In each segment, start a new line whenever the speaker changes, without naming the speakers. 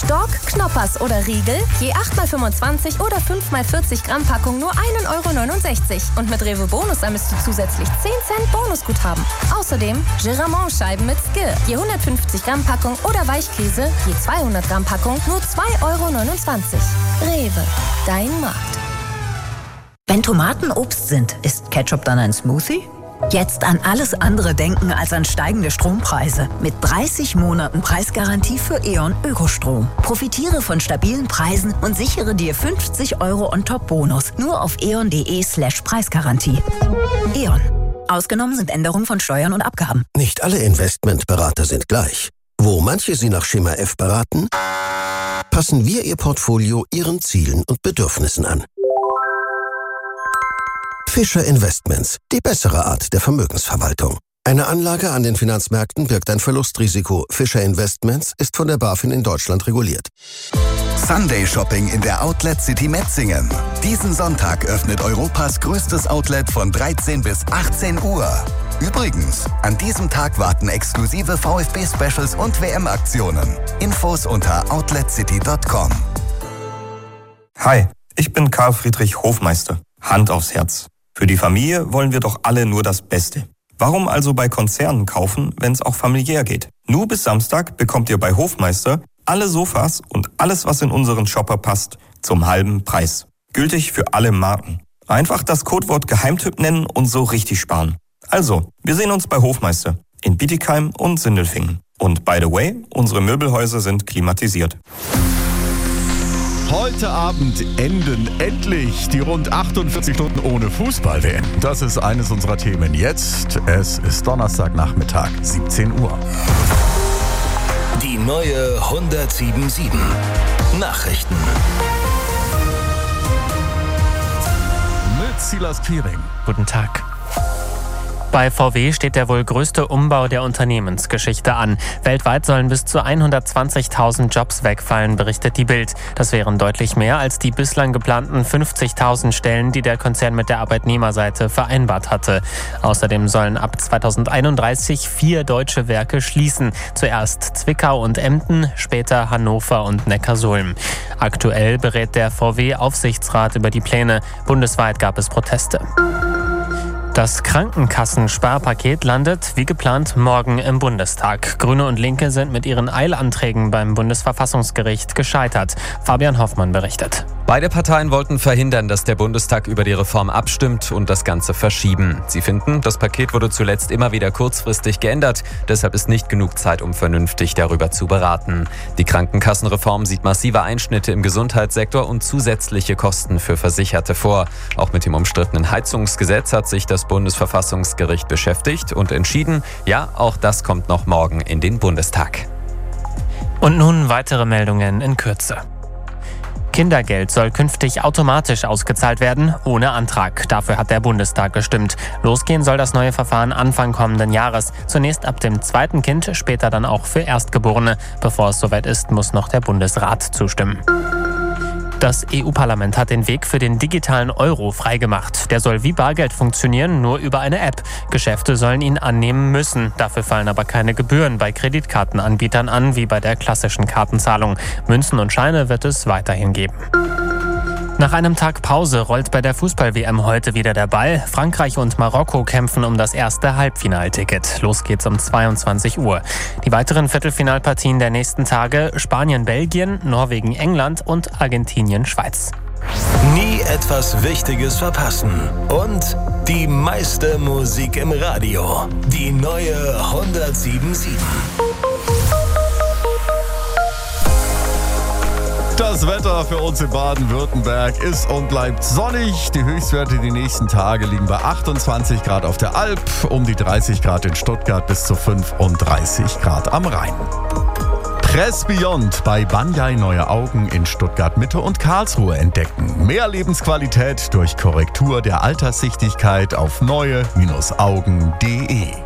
Stork, Knoppers oder Riegel, je 8x25 oder 5x40 Gramm Packung nur 1,69 €. Und mit Rewe Bonus ermisst du zusätzlich 10 Cent Bonusguthaben. Außerdem Giramont-Scheiben mit Skir, je 150 Gramm Packung oder Weichkäse, je 200 Gramm Packung nur 2,29 €. Rewe, dein Markt.
Wenn Tomaten Obst sind, ist Ketchup dann ein Smoothie? Jetzt an alles andere denken als an steigende Strompreise. Mit 30 Monaten Preisgarantie für E.ON Ökostrom. Profitiere von stabilen Preisen und sichere dir 50 € on top Bonus. Nur auf eon.de/Preisgarantie. E.ON. Ausgenommen sind Änderungen von Steuern und Abgaben.
Nicht alle Investmentberater sind gleich. Wo manche Sie nach Schema F beraten, passen wir Ihr Portfolio Ihren Zielen und Bedürfnissen an. Fischer Investments, die bessere Art der Vermögensverwaltung. Eine Anlage an den Finanzmärkten birgt ein Verlustrisiko. Fischer Investments ist von der BaFin in Deutschland reguliert.
Sunday Shopping in der Outlet City Metzingen. Diesen Sonntag öffnet Europas größtes Outlet von 13 bis 18 Uhr. Übrigens, an diesem Tag warten exklusive VfB-Specials und WM-Aktionen. Infos unter outletcity.com.
Hi, ich bin Karl Friedrich Hofmeister. Hand aufs Herz. Für die Familie wollen wir doch alle nur das Beste. Warum also bei Konzernen kaufen, wenn es auch familiär geht? Nur bis Samstag bekommt ihr bei Hofmeister alle Sofas und alles, was in unseren Shopper passt, zum halben Preis. Gültig für alle Marken. Einfach das Codewort Geheimtipp nennen und so richtig sparen. Also, wir sehen uns bei Hofmeister in Bietigheim und Sindelfingen. Und by the way, unsere Möbelhäuser sind klimatisiert.
Heute Abend enden endlich die rund 48 Stunden ohne Fußball-WM. Das ist eines unserer Themen jetzt. Es ist Donnerstagnachmittag, 17 Uhr.
Die neue 107.7 Nachrichten.
Mit Silas Quiring.
Guten Tag. Bei VW steht der wohl größte Umbau der Unternehmensgeschichte an. Weltweit sollen bis zu 120.000 Jobs wegfallen, berichtet die Bild. Das wären deutlich mehr als die bislang geplanten 50.000 Stellen, die der Konzern mit der Arbeitnehmerseite vereinbart hatte. Außerdem sollen ab 2031 4 deutsche Werke schließen. Zuerst Zwickau und Emden, später Hannover und Neckarsulm. Aktuell berät der VW-Aufsichtsrat über die Pläne. Bundesweit gab es Proteste. Das Krankenkassensparpaket landet, wie geplant, morgen im Bundestag. Grüne und Linke sind mit ihren Eilanträgen beim Bundesverfassungsgericht gescheitert. Fabian Hoffmann berichtet.
Beide Parteien wollten verhindern, dass der Bundestag über die Reform abstimmt und das Ganze verschieben. Sie finden, das Paket wurde zuletzt immer wieder kurzfristig geändert. Deshalb ist nicht genug Zeit, um vernünftig darüber zu beraten. Die Krankenkassenreform sieht massive Einschnitte im Gesundheitssektor und zusätzliche Kosten für Versicherte vor. Auch mit dem umstrittenen Heizungsgesetz hat sich das Bundesverfassungsgericht beschäftigt und entschieden, ja, auch das kommt noch morgen in den Bundestag.
Und nun weitere Meldungen in Kürze. Kindergeld soll künftig automatisch ausgezahlt werden, ohne Antrag. Dafür hat der Bundestag gestimmt. Losgehen soll das neue Verfahren Anfang kommenden Jahres. Zunächst ab dem zweiten Kind, später dann auch für Erstgeborene. Bevor es soweit ist, muss noch der Bundesrat zustimmen. Das EU-Parlament hat den Weg für den digitalen Euro freigemacht. Der soll wie Bargeld funktionieren, nur über eine App. Geschäfte sollen ihn annehmen müssen. Dafür fallen aber keine Gebühren bei Kreditkartenanbietern an, wie bei der klassischen Kartenzahlung. Münzen und Scheine wird es weiterhin geben. Nach einem Tag Pause rollt bei der Fußball-WM heute wieder der Ball. Frankreich und Marokko kämpfen um das erste Halbfinalticket. Los geht's um 22 Uhr. Die weiteren Viertelfinalpartien der nächsten Tage: Spanien, Belgien, Norwegen, England und Argentinien, Schweiz.
Nie etwas Wichtiges verpassen. Und die meiste Musik im Radio. Die neue 107.7.
Das Wetter für uns in Baden-Württemberg ist und bleibt sonnig. Die Höchstwerte die nächsten Tage liegen bei 28 Grad auf der Alp, um die 30 Grad in Stuttgart bis zu 35 Grad am Rhein. Press Beyond bei Banyai neue Augen in Stuttgart Mitte und Karlsruhe entdecken. Mehr Lebensqualität durch Korrektur der Alterssichtigkeit auf neue-augen.de.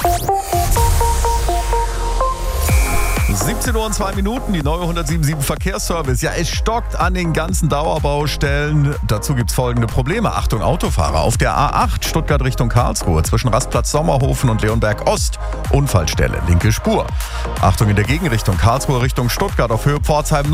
17 Uhr und 2 Minuten, die neue 107.7 Verkehrsservice. Ja, es stockt an den ganzen Dauerbaustellen. Dazu gibt es folgende Probleme. Achtung, Autofahrer. Auf der A8 Stuttgart Richtung Karlsruhe zwischen Rastplatz Sommerhofen und Leonberg Ost. Unfallstelle, linke Spur. Achtung in der Gegenrichtung Karlsruhe Richtung Stuttgart auf Höhe Pforzheim